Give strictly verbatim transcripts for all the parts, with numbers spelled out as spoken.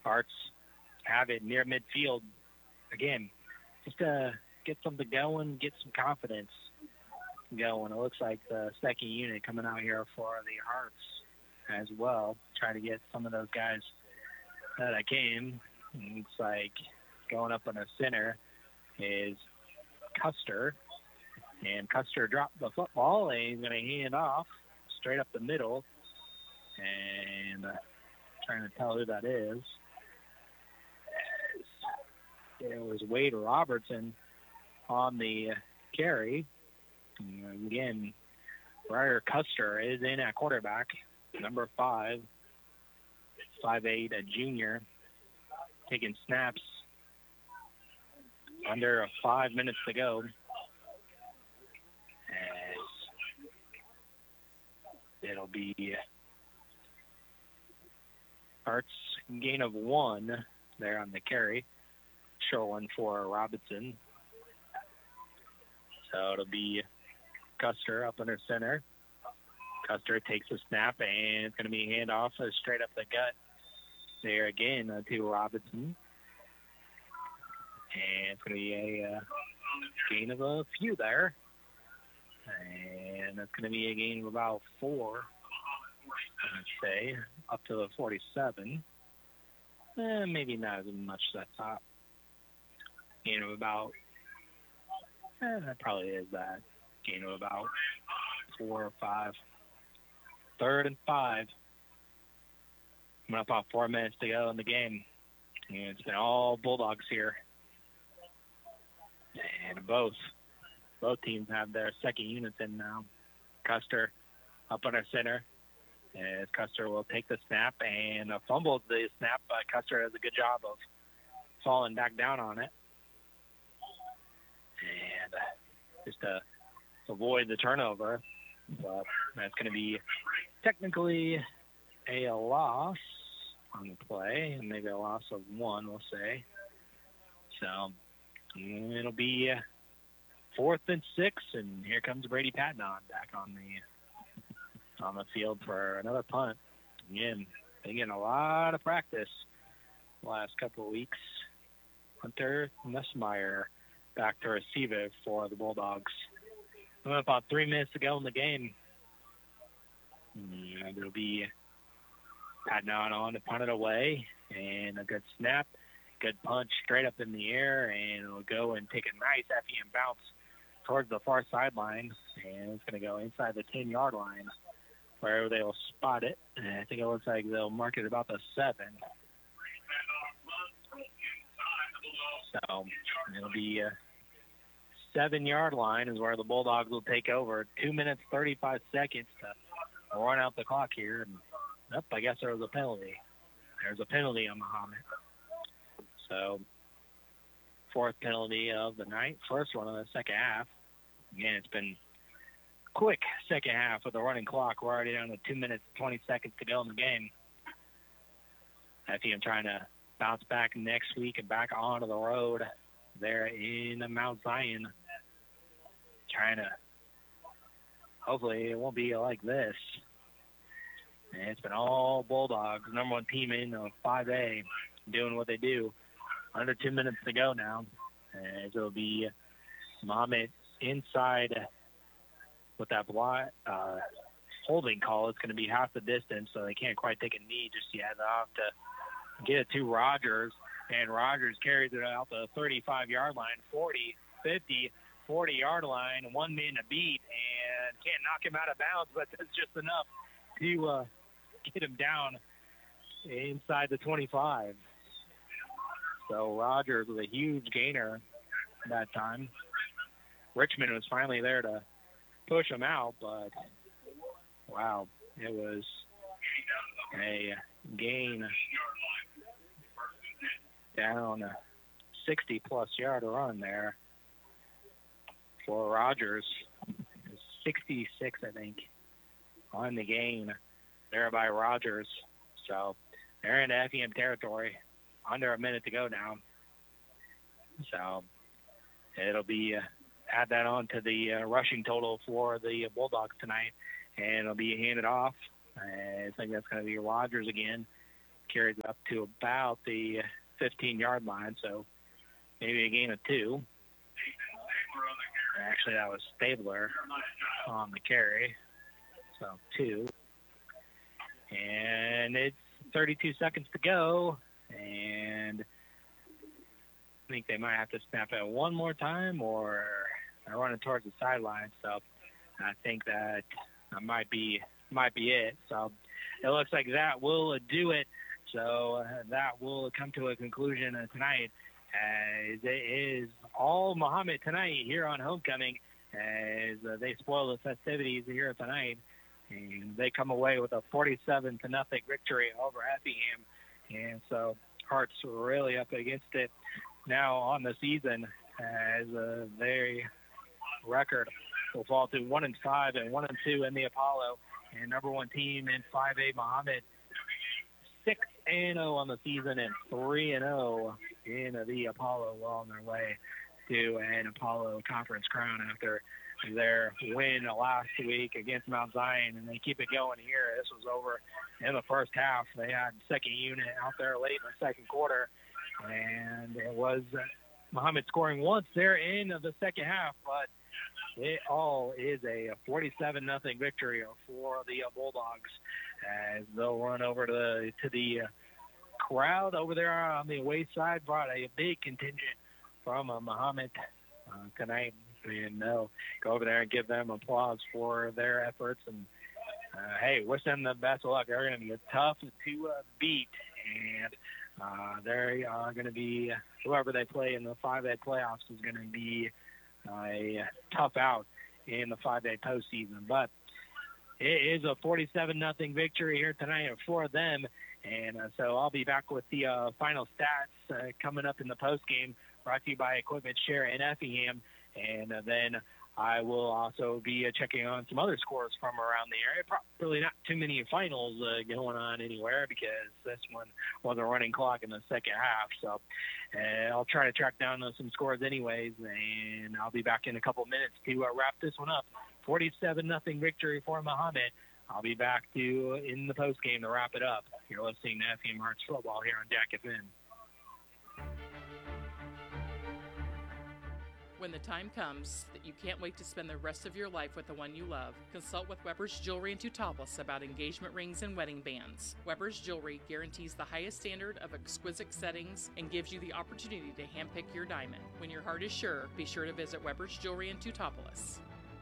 Arts have it near midfield. Again, just to get something going, get some confidence going. It looks like the second unit coming out here for the Hearts as well. Try to get some of those guys that I came. It looks like going up in the center is Custer. And Custer dropped the football, and he's going to hand off straight up the middle. And uh, trying to tell who that is. It was Wade Robertson on the carry. And again, Ryder Custer is in at quarterback, number five, five eight, a junior, taking snaps under five minutes to go. As it'll be Arts gain of one there on the carry. Short one for Robinson. So it'll be Custer up under center. Custer takes a snap, and it's going to be a handoff straight up the gut there again uh, to Robinson. And it's going to be a uh, gain of a few there. And that's going to be a gain of about four, I'd say, up to the forty-seven. Eh, maybe not as much as I thought. Gain of about, eh, that probably is that. Gain of about four or five. Third and five. Coming up about four minutes to go in the game. And it's been all Bulldogs here. And both. Both teams have their second units in now. Custer up under center. As Custer will take the snap and uh, fumbled the snap. But Custer does a good job of falling back down on it. And uh, just to avoid the turnover. But that's going to be technically a loss on the play. And maybe a loss of one, we'll say. So it'll be fourth and six. And here comes Brady Patton back on the on the field for another punt. Again, they get a lot of practice the last couple of weeks. Hunter Nussmeyer back to receive it for the Bulldogs. About three minutes to go in the game. And it'll be Patton on to punt it away. And a good snap. Good punch straight up in the air. And it'll go and take a nice F E M bounce towards the far sideline. And it's going to go inside the ten-yard line where they'll spot it. And I think it looks like they'll mark it about the seven. So it'll be a seven-yard line is where the Bulldogs will take over. Two minutes, thirty-five seconds to run out the clock here. And, oh, I guess there was a penalty. There's a penalty on Muhammad. So fourth penalty of the night. First one of the second half. Again, it's been quick second half with the running clock. We're already down to two minutes, twenty seconds to go in the game. I think I'm trying to bounce back next week and back onto the road there in Mount Zion. Trying to, hopefully it won't be like this. And it's been all Bulldogs, number one team in uh, five A, doing what they do. Under two minutes to go now. And it'll be Muhammad inside with that block, uh, holding call. It's going to be half the distance, so they can't quite take a knee just yet. They'll have to get it to Rogers, and Rogers carries it out the thirty-five-yard line, forty, fifty, forty-yard line, one man to beat, and can't knock him out of bounds, but that's just enough to uh, get him down inside the twenty-five. So Rogers was a huge gainer that time. Richmond was finally there to push him out, but wow, it was a gain down a sixty-plus yard run there for Rogers. sixty-six, I think, on the gain there by Rogers. So they're in F E M territory. Under a minute to go now. So it'll be, uh, add that on to the uh, rushing total for the Bulldogs tonight, and it'll be handed off. I think that's going to be Rogers again. carries up to about the fifteen-yard line, so maybe a gain of two. Actually, that was Stabler on the carry, so two. And it's thirty-two seconds to go, and I think they might have to snap it one more time, or they're running towards the sideline. So I think that might be might be it. So it looks like that will do it. So uh, that will come to a conclusion uh, tonight, as it is all Mahomet tonight here on Homecoming, as uh, they spoil the festivities here tonight, and they come away with a forty-seven to nothing victory over Effingham. And so Hart's really up against it now on the season, as uh, their record will fall to one and five and one and two in the Apollo, and number one team in five A Mahomet, six and zero on the season and three and zero in the Apollo, well on their way to an Apollo Conference crown after their win last week against Mount Zion, and they keep it going here. This was over in the first half. They had second unit out there late in the second quarter, and it was Mahomet scoring once there in the second half, but it all is a forty-seven nothing victory for the Bulldogs, as they'll run over to the, to the crowd over there on the away side. Brought a big contingent from uh, Mahomet uh, tonight, and they'll go over there and give them applause for their efforts. And uh, hey, wish them the best of luck. They're going to be tough to uh, beat, and uh, they are going to be, whoever they play in the five A playoffs is going to be a tough out in the five A postseason. But it is a forty-seven nothing victory here tonight for them. And uh, so I'll be back with the uh, final stats uh, coming up in the postgame, brought to you by Equipment Share in Effingham. And uh, then I will also be uh, checking on some other scores from around the area. Probably not too many finals uh, going on anywhere, because this one was a running clock in the second half. So uh, I'll try to track down uh, some scores anyways, and I'll be back in a couple minutes to uh, wrap this one up. forty-seven nothing victory for Mahomet. I'll be back to uh, in the postgame to wrap it up. You're listening to Effingham Hearts Football here on Jack F M. When the time comes that you can't wait to spend the rest of your life with the one you love, consult with Weber's Jewelry in Teutopolis about engagement rings and wedding bands. Weber's Jewelry guarantees the highest standard of exquisite settings and gives you the opportunity to handpick your diamond. When your heart is sure, be sure to visit Weber's Jewelry in Teutopolis.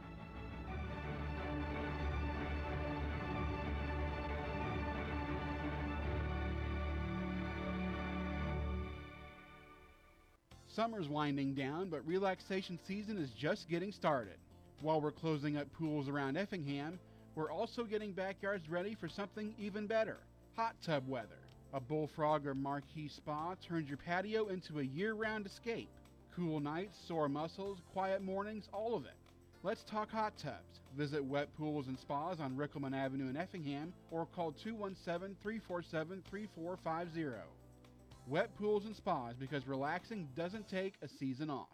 Summer's winding down, but relaxation season is just getting started. While we're closing up pools around Effingham, we're also getting backyards ready for something even better: hot tub weather. A Bullfrog or Marquee Spa turns your patio into a year-round escape. Cool nights, sore muscles, quiet mornings, all of it. Let's talk hot tubs. Visit Wet Pools and Spas on Rickelman Avenue in Effingham, or call two one seven, three four seven, three four five zero. Wet Pools and Spas, because relaxing doesn't take a season off.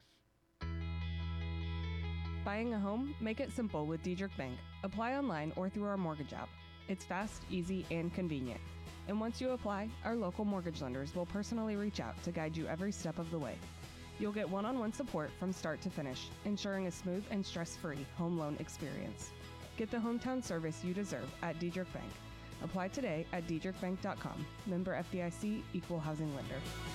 Buying a home? Make it simple with Diedrich Bank. Apply online or through our mortgage app. It's fast, easy, and convenient. And once you apply, our local mortgage lenders will personally reach out to guide you every step of the way. You'll get one-on-one support from start to finish, ensuring a smooth and stress-free home loan experience. Get the hometown service you deserve at Diedrich Bank. Apply today at diedrich bank dot com. Member F D I C, Equal Housing Lender.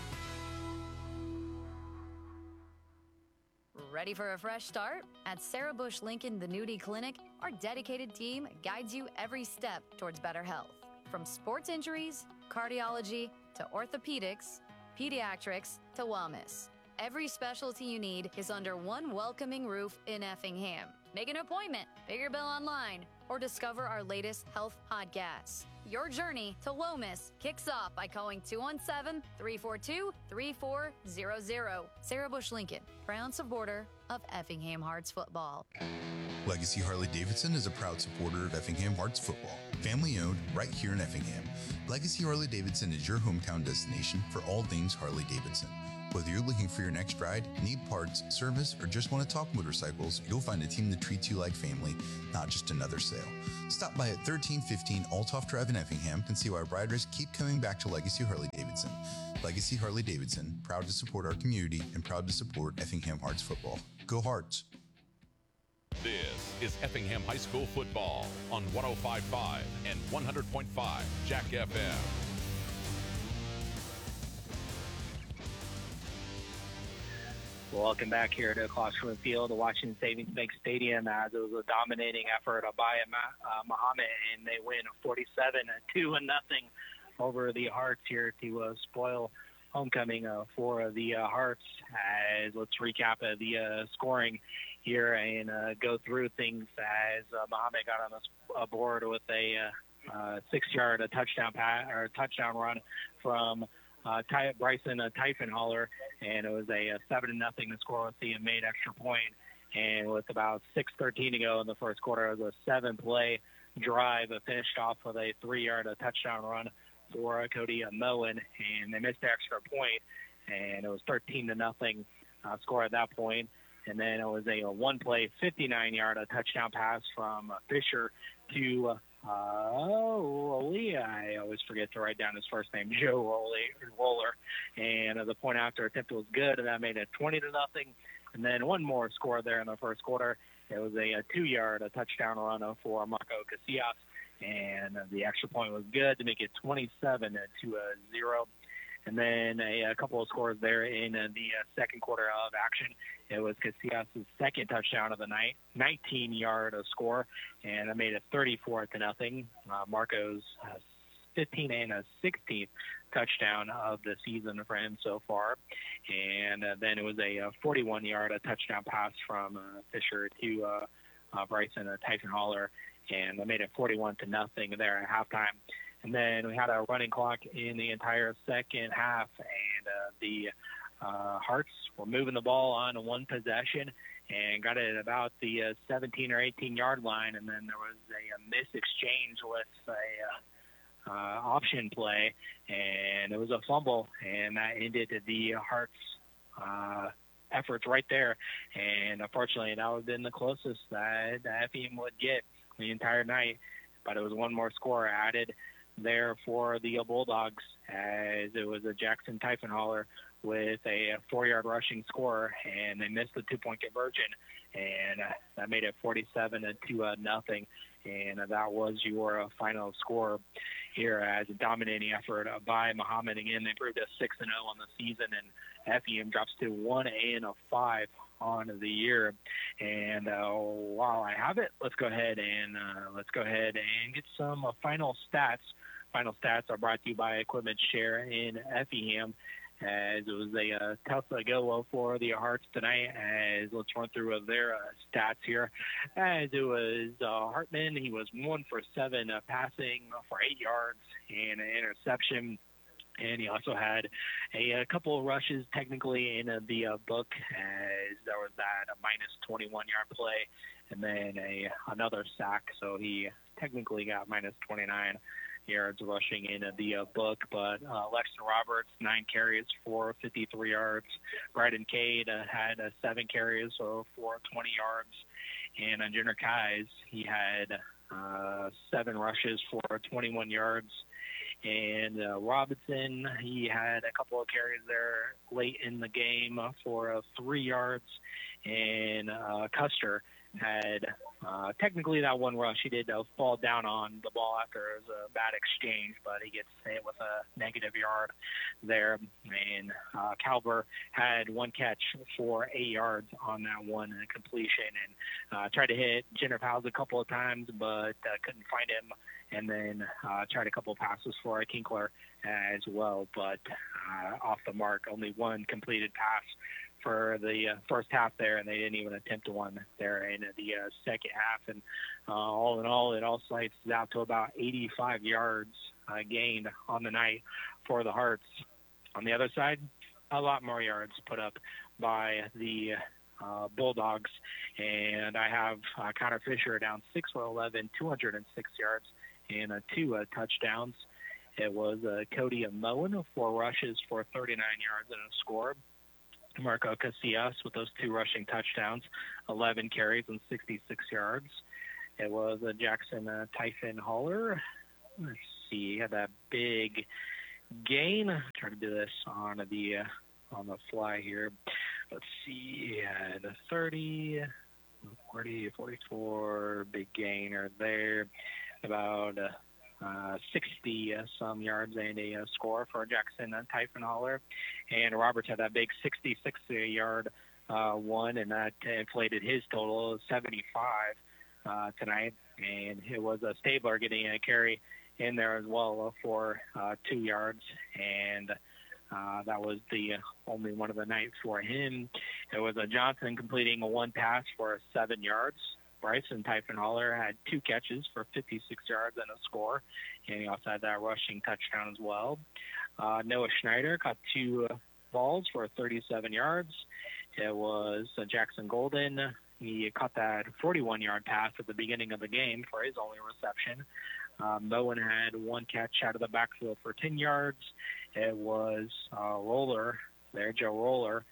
Ready for a fresh start? At Sarah Bush Lincoln The Nudie Clinic, our dedicated team guides you every step towards better health. From sports injuries, cardiology, to orthopedics, pediatrics, to wellness. Every specialty you need is under one welcoming roof in Effingham. Make an appointment, pay your bill online, or discover our latest health podcasts. Your journey to Lomas kicks off by calling two one seven, three four two, three four zero zero. Sarah Bush Lincoln, proud supporter of Effingham Hearts football. Legacy Harley-Davidson is a proud supporter of Effingham Hearts football. Family owned, right here in Effingham. Legacy Harley-Davidson is your hometown destination for all things Harley-Davidson. Whether you're looking for your next ride, need parts, service, or just want to talk motorcycles, you'll find a team that treats you like family, not just another sale. Stop by at thirteen fifteen Althoff Drive in Effingham and see why riders keep coming back to Legacy Harley-Davidson. Legacy Harley-Davidson, proud to support our community and proud to support Effingham Hearts football. Go Hearts! This is Effingham High School football on one oh five point five and one hundred point five Jack F M. Welcome back here to Classroom Field, the Washington Savings Bank Stadium, as it was a dominating effort by uh, Muhammad, and they win forty-seven to nothing over the Hearts here to uh, spoil homecoming uh, for the uh, Hearts. As let's recap uh, the uh, scoring here and uh, go through things as uh, Muhammad got on the uh, board with a uh, uh, six-yard uh, touchdown pass or touchdown run from uh, Ty- Bryson uh, Typhonholler, and it was a, a seven to nothing to score with the made extra point. And with about six thirteen to go in the first quarter, it was a seven-play drive uh, finished off with a three-yard uh, touchdown run for uh, Cody uh, Moen, and they missed the extra point, and it was thirteen to nothing uh, score at that point. And then it was a, a one-play, fifty-nine-yard uh, touchdown pass from uh, Fisher to uh, oh, Oli. I always forget to write down his first name, Joe Oli, Roller. And uh, the point after attempt was good, and that made it twenty to nothing. And then one more score there in the first quarter. It was a, a two-yard a touchdown run uh, for Marco Casillas, and uh, the extra point was good to make it twenty-seven to zero. And then a, a couple of scores there in uh, the uh, second quarter of action. It was Casillas' second touchdown of the night, nineteen-yard score, and it made it thirty-four to nothing. Uh, Marco's uh, fifteen and a sixteenth touchdown of the season for him so far. And uh, then it was a forty-one-yard touchdown pass from uh, Fisher to uh, uh, Bryson uh, Typhonholler, and it made it forty-one to nothing there at halftime. And then we had a running clock in the entire second half, and uh, the uh, Hearts were moving the ball on one possession and got it at about the uh, seventeen or eighteen-yard line, and then there was a, a missed exchange with a uh, uh, option play, and it was a fumble, and that ended the Hearts' uh, efforts right there. And unfortunately, that would have been the closest that, that Effingham would get the entire night, but it was one more score added there for the Bulldogs, as it was a Jackson Typhonholler with a four-yard rushing score, and they missed the two-point conversion, and uh, that made it forty-seven to uh, nothing, and uh, that was your uh, final score here, as a dominating effort uh, by Muhammad. Again, they proved a six and oh on the season, and Effingham drops to one and a five on the year. And uh, while I have it, let's go ahead and uh, let's go ahead and get some uh, final stats. Final stats are brought to you by Equipment Share in Effingham, as it was a uh, tough uh, go for the Hearts tonight. As let's run through uh, their uh, stats here. As it was uh, Hartman, he was one for seven uh, passing for eight yards and an interception. And he also had a, a couple of rushes technically in uh, the uh, book, as there was that a minus twenty-one-yard play and then a another sack. So he technically got minus twenty-nine yards rushing in uh, the uh, book. But uh, Lexton Roberts, nine carries for fifty-three yards. Bryden Cade uh, had uh, seven carries so for twenty yards. And uh, Jenner Kais, he had uh, seven rushes for twenty-one yards. And uh, Robinson, he had a couple of carries there late in the game for uh, three yards. And uh, Custer had uh, technically that one rush. He did uh, fall down on the ball after it was a bad exchange, but he gets hit with a negative yard there. And uh, Calver had one catch for eight yards on that one completion, and uh, tried to hit Jenner Powell a couple of times, but uh, couldn't find him. And then uh, tried a couple of passes for Kinkler as well, but uh, off the mark. Only one completed pass for the uh, first half there, and they didn't even attempt one there in the uh, second half. And uh, all in all, it all slides out to about eighty-five yards uh, gained on the night for the Hearts. On the other side, a lot more yards put up by the uh, Bulldogs. And I have uh, Connor Fisher down six for eleven, two hundred six yards, and uh, two uh, touchdowns. It was uh, Cody Moen, four rushes for thirty-nine yards and a score. Marco Casillas with those two rushing touchdowns, eleven carries and sixty-six yards. It was uh, Jackson uh, Typhon Haller. Let's see, he had that big gain. Try to do this on the uh, on the fly here. Let's see, he had a thirty, forty, forty-four, big gainer there. About uh, Uh, sixty uh, some yards and a uh, score for Jackson uh, Typhon Haller. And Roberts had that big sixty-six yard uh, one, and that inflated his total of seventy-five uh, tonight. And it was uh, Stabler getting a carry in there as well uh, for uh, two yards. And uh, that was the uh, only one of the night for him. It was uh, Johnson completing a one pass for seven yards. Bryson Typhon Haller had two catches for fifty-six yards and a score, and he also had that rushing touchdown as well. Uh, Noah Schneider caught two uh, balls for thirty-seven yards. It was uh, Jackson Golden. He caught that forty-one yard pass at the beginning of the game for his only reception. Uh, Moen had one catch out of the backfield for ten yards. It was uh, Roller there, Joe Roller,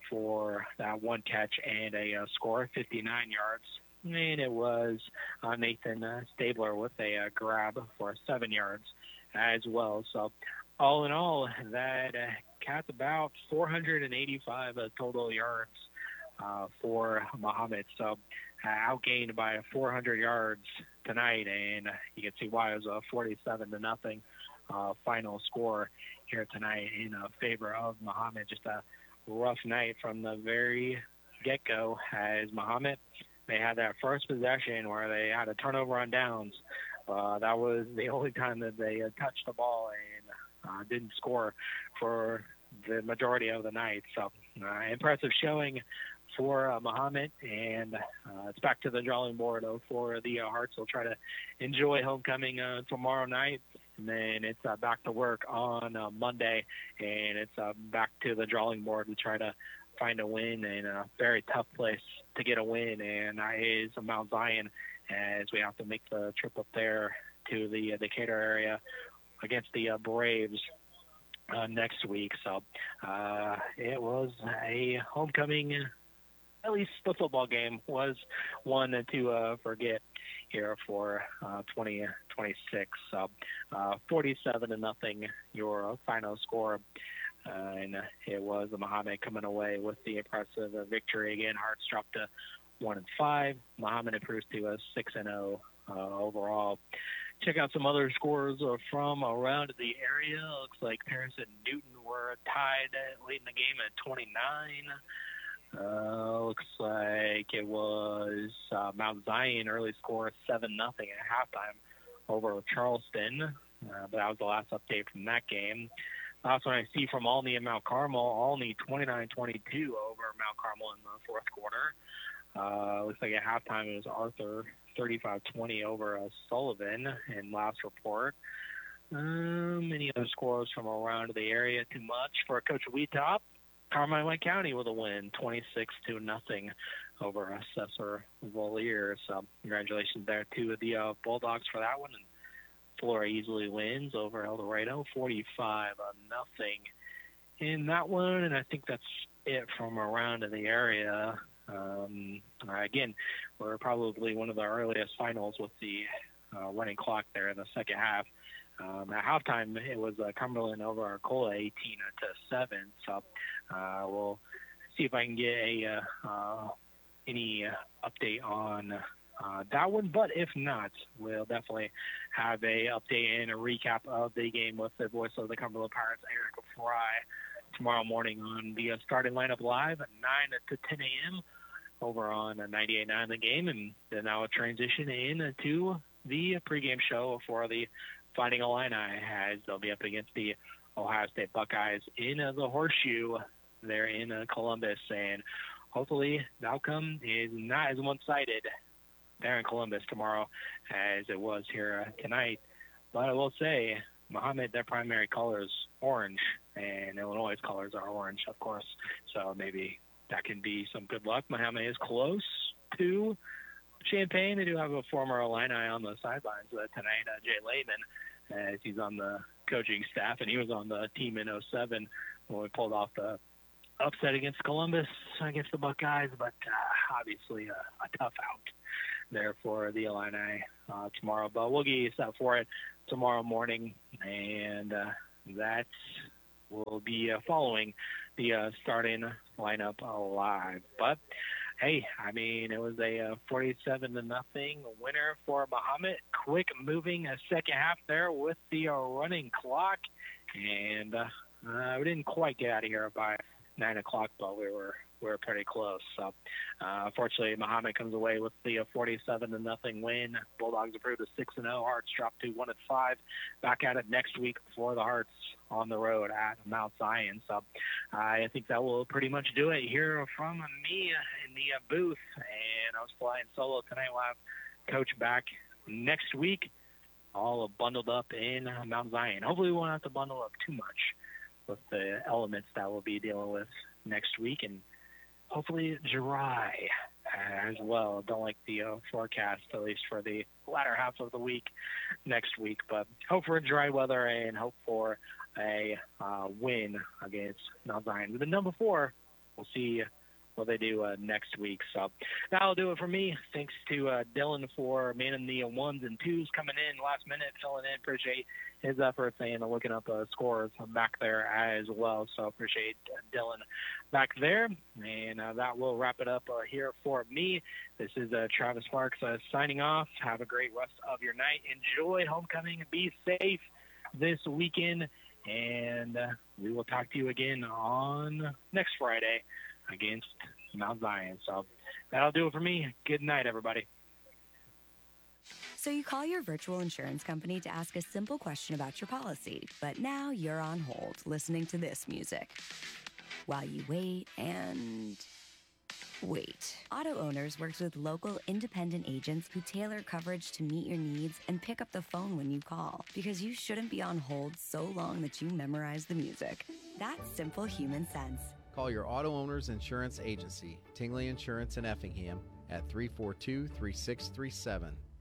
for that one catch and a uh, score, fifty-nine yards. And it was uh, Nathan uh, Stabler with a uh, grab for seven yards as well. So all in all, that uh, capped about four hundred eighty-five uh, total yards uh, for Muhammad. So uh, outgained by four hundred yards tonight, and uh, you can see why it was a forty-seven to nothing uh, final score here tonight in uh, favor of Muhammad. Just a rough night from the very get-go as Muhammad. They had that first possession where they had a turnover on downs. Uh, that was the only time that they uh, touched the ball and uh, didn't score for the majority of the night. So uh, impressive showing for uh, Muhammad, and uh, it's back to the drawing board uh, for the uh, Hearts. They'll try to enjoy homecoming uh, tomorrow night, and then it's uh, back to work on uh, Monday, and it's uh, back to the drawing board to try to find a win in a very tough place to get a win, and that is Mount Zion, as we have to make the trip up there to the uh, Decatur area against the uh, Braves uh, next week. So uh, it was a homecoming, at least the football game was one to uh, forget here for uh, twenty twenty-six. So uh, forty-seven to nothing, your final score. Uh, and uh, it was Muhammad coming away with the impressive uh, victory again. Hearts dropped to one and five. Muhammad improves to a six and zero uh, overall. Check out some other scores uh, from around the area. Looks like Paris and Newton were tied uh, late in the game at twenty-nine. Uh, looks like it was uh, Mount Zion early score seven nothing at halftime over Charleston. Uh, but that was the last update from that game. Last one I see from Olney and Mount Carmel. Olney twenty-nine twenty-two over Mount Carmel in the fourth quarter. Uh, looks like at halftime it was Arthur thirty-five twenty over uh, Sullivan in last report. Um, any other scores from around the area? Too much for Coach Wheatop. Carmine White County with a win, twenty-six to nothing over Assessor Voliere. So congratulations there to the uh, Bulldogs for that one. And Flora easily wins over El Dorado, forty-five nothing in that one, and I think that's it from around the area. Um, again, we're probably one of the earliest finals with the uh, running clock there in the second half. Um, at halftime, it was uh, Cumberland over Arcola, eighteen to seven. So uh, we'll see if I can get a uh, uh, any uh, update on Uh, that one, but if not, we'll definitely have a update and a recap of the game with the voice of the Cumberland Pirates, Eric Fry, tomorrow morning on the uh, starting lineup live at nine to ten a.m. over on uh, ninety-eight point nine The Game, and then now a transition in to the pregame show for the Fighting Illini as they'll be up against the Ohio State Buckeyes in uh, the Horseshoe there in uh, Columbus, and hopefully the outcome is not as one-sided there in Columbus tomorrow as it was here uh, tonight. But I will say, Muhammad, their primary color is orange, and Illinois' colors are orange, of course. So maybe that can be some good luck. Mahomet is close to Champaign. They do have a former Illini on the sidelines uh, tonight, uh, Jay Lehman, as he's on the coaching staff, and he was on the team in oh seven when we pulled off the upset against Columbus, against the Buckeyes, but uh, obviously a, a tough out there for the Illini uh, tomorrow. But we'll get you set for it tomorrow morning, and uh, that will be uh, following the uh, starting lineup live. But hey, I mean, it was a uh, forty-seven to nothing winner for Mahomet. Quick moving a second half there with the uh, running clock, and uh, uh, we didn't quite get out of here by nine o'clock, but we were we were pretty close. So, uh, fortunately, Mahomet comes away with the uh, forty-seven to nothing win. Bulldogs improved to six and zero. Hearts dropped to one and five. Back at it next week for the Hearts on the road at Mount Zion. So, uh, I think that will pretty much do it here from me in the uh, booth. And I was flying solo tonight. We'll have Coach back next week, all bundled up in uh, Mount Zion. Hopefully, we won't have to bundle up too much with the elements that we'll be dealing with next week, and hopefully dry as well. Don't like the uh, forecast, at least for the latter half of the week next week, but hope for dry weather and hope for a uh, win against Mount Zion. The number four, we'll see what they do uh, next week. So that'll do it for me. Thanks to uh, Dylan for manning the ones and twos, coming in last minute, filling in. Appreciate his efforts and looking up uh, scores back there as well. So appreciate uh, Dylan back there. And uh, that will wrap it up uh, here for me. This is uh, Travis Sparks uh, signing off. Have a great rest of your night. Enjoy homecoming. Be safe this weekend. And uh, we will talk to you again on next Friday against Mount Zion. So that'll do it for me. Good night, everybody. So you call your virtual insurance company to ask a simple question about your policy, but now you're on hold listening to this music while you wait and wait. Auto Owners works with local independent agents who tailor coverage to meet your needs and pick up the phone when you call, because you shouldn't be on hold so long that you memorize the music. That's simple human sense. Call your Auto Owners Insurance Agency, Tingley Insurance in Effingham, at three four two, three six three seven.